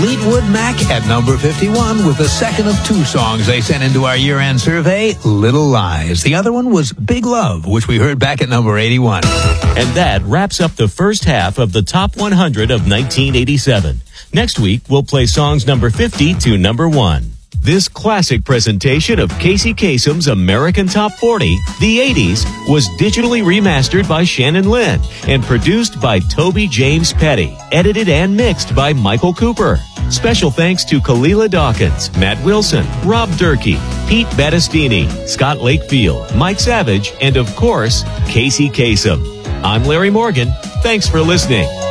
Fleetwood Mac at number 51 with the second of two songs they sent into our year-end survey, Little Lies. The other one was Big Love, which we heard back at number 81. And that wraps up the first half of the Top 100 of 1987. Next week, we'll play songs number 50 to number 1. This classic presentation of Casey Kasem's American Top 40, the 80s, was digitally remastered by Shannon Lynn and produced by Toby James Petty, edited and mixed by Michael Cooper. Special thanks to Kalila Dawkins, Matt Wilson, Rob Durkee, Pete Battistini, Scott Lakefield, Mike Savage, and of course, Casey Kasem. I'm Larry Morgan. Thanks for listening.